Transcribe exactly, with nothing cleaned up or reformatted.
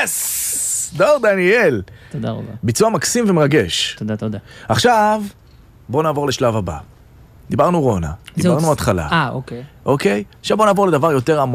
יס! דור דניאל. תודה רבה. ביצוע מקסים ומרגש. תודה, תודה. עכשיו, בואו נעבור לשלב הבא. דיברנו רונה, דיברנו התחלה. אה, אוקיי. אוקיי? עכשיו בואו נעבור לדבר יותר עמוק.